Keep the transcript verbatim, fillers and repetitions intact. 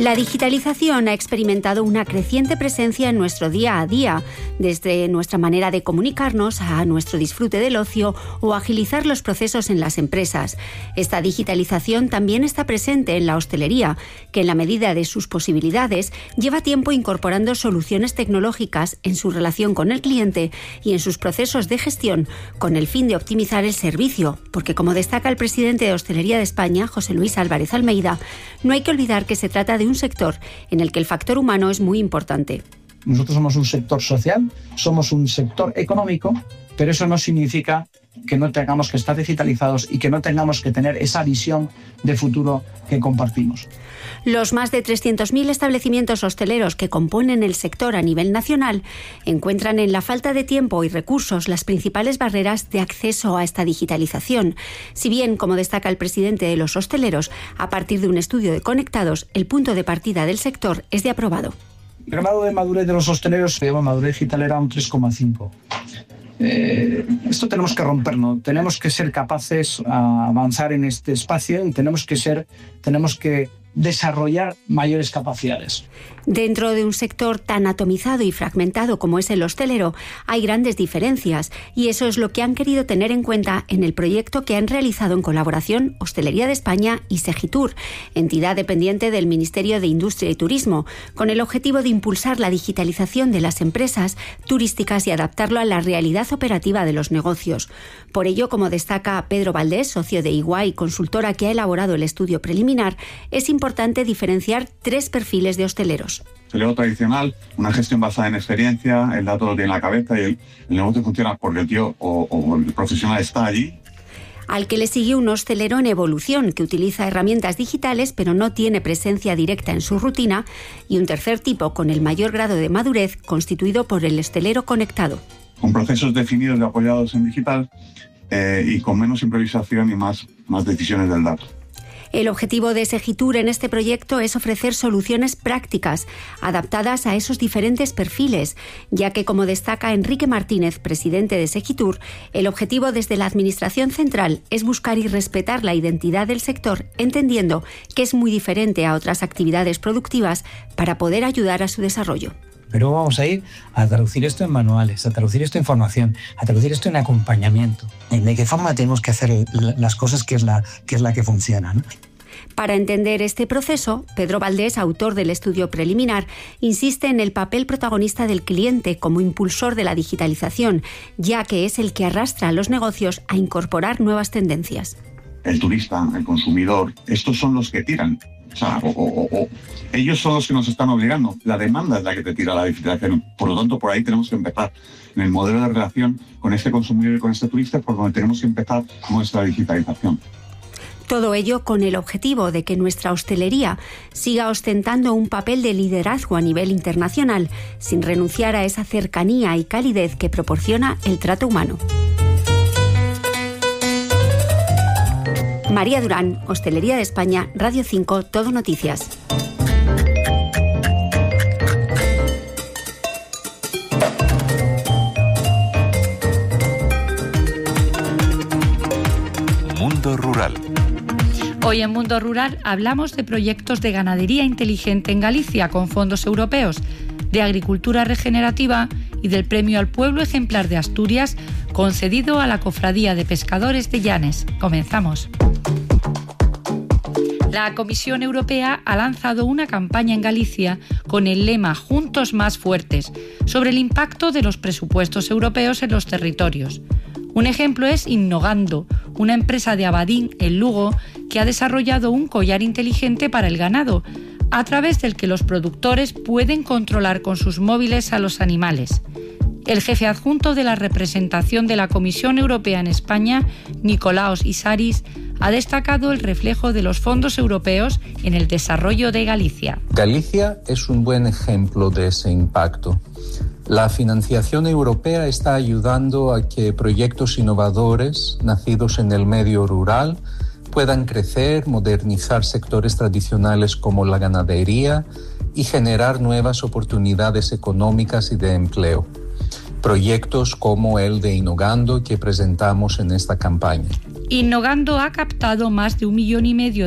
La digitalización ha experimentado una creciente presencia en nuestro día a día, desde nuestra manera de comunicarnos a nuestro disfrute del ocio o agilizar los procesos en las empresas. Esta digitalización también está presente en la hostelería, que en la medida de sus posibilidades lleva tiempo incorporando soluciones tecnológicas en su relación con el cliente y en sus procesos de gestión, con el fin de optimizar el servicio, porque como destaca el presidente de Hostelería de España, José Luis Álvarez Almeida, no hay que olvidar que se trata de un sector en el que el factor humano es muy importante. Nosotros somos un sector social, somos un sector económico, pero eso no significa que no tengamos que estar digitalizados y que no tengamos que tener esa visión de futuro que compartimos. Los más de trescientos mil establecimientos hosteleros que componen el sector a nivel nacional encuentran en la falta de tiempo y recursos las principales barreras de acceso a esta digitalización. Si bien, como destaca el presidente de los hosteleros, a partir de un estudio de Conectados, el punto de partida del sector es de aprobado. El grado de madurez de los hosteleros se llama madurez digitalera un tres coma cinco. Eh, esto tenemos que romperlo, tenemos que ser capaces de avanzar en este espacio y tenemos que ser, tenemos que desarrollar mayores capacidades. Dentro de un sector tan atomizado y fragmentado como es el hostelero, hay grandes diferencias y eso es lo que han querido tener en cuenta en el proyecto que han realizado en colaboración Hostelería de España y Segitur, entidad dependiente del Ministerio de Industria y Turismo, con el objetivo de impulsar la digitalización de las empresas turísticas y adaptarlo a la realidad operativa de los negocios. Por ello, como destaca Pedro Valdés, socio de I Y, consultora que ha elaborado el estudio preliminar, es importante diferenciar tres perfiles de hosteleros. Hostelero tradicional, una gestión basada en experiencia, el dato lo tiene en la cabeza y el, el negocio funciona porque el tío o, o el profesional está allí. Al que le sigue un hostelero en evolución, que utiliza herramientas digitales pero no tiene presencia directa en su rutina, y un tercer tipo con el mayor grado de madurez, constituido por el hostelero conectado. Con procesos definidos y apoyados en digital eh, y con menos improvisación y más, más decisiones del dato. El objetivo de Segitur en este proyecto es ofrecer soluciones prácticas, adaptadas a esos diferentes perfiles, ya que, como destaca Enrique Martínez, presidente de Segitur, el objetivo desde la Administración Central es buscar y respetar la identidad del sector, entendiendo que es muy diferente a otras actividades productivas para poder ayudar a su desarrollo. Pero vamos a ir a traducir esto en manuales, a traducir esto en formación, a traducir esto en acompañamiento. ¿De qué forma tenemos que hacer las cosas que es la que, es la que funciona, ¿no? Para entender este proceso, Pedro Valdés, autor del estudio preliminar, insiste en el papel protagonista del cliente como impulsor de la digitalización, ya que es el que arrastra a los negocios a incorporar nuevas tendencias. El turista, el consumidor, estos son los que tiran. O sea, o, o, o, ellos son los que nos están obligando. La demanda es la que te tira la digitalización. Por lo tanto, por ahí tenemos que empezar. En el modelo de relación con este consumidor y con este turista, por donde tenemos que empezar nuestra digitalización. Todo ello con el objetivo de que nuestra hostelería siga ostentando un papel de liderazgo a nivel internacional, sin renunciar a esa cercanía y calidez que proporciona el trato humano. María Durán, Hostelería de España, Radio cinco, Todo Noticias. Mundo Rural. Hoy en Mundo Rural hablamos de proyectos de ganadería inteligente en Galicia con fondos europeos, de agricultura regenerativa y del Premio al Pueblo Ejemplar de Asturias concedido a la Cofradía de Pescadores de Llanes. Comenzamos. La Comisión Europea ha lanzado una campaña en Galicia con el lema Juntos más fuertes sobre el impacto de los presupuestos europeos en los territorios. Un ejemplo es Innogando, una empresa de Abadín, en Lugo, que ha desarrollado un collar inteligente para el ganado, a través del que los productores pueden controlar con sus móviles a los animales. El jefe adjunto de la representación de la Comisión Europea en España, Nicolaos Isaris, ha destacado el reflejo de los fondos europeos en el desarrollo de Galicia. Galicia es un buen ejemplo de ese impacto. La financiación europea está ayudando a que proyectos innovadores nacidos en el medio rural puedan crecer, modernizar sectores tradicionales como la ganadería y generar nuevas oportunidades económicas y de empleo. Proyectos como el de Innogando que presentamos en esta campaña. Innogando ha captado más de un millón y medio